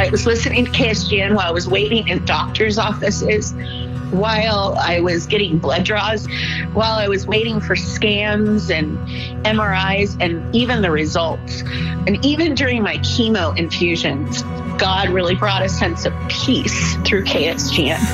I was listening to KSGN while I was waiting in doctor's offices, while I was getting blood draws, while I was waiting for scans and MRIs and even the results. And even during my chemo infusions, God really brought a sense of peace through KSGN.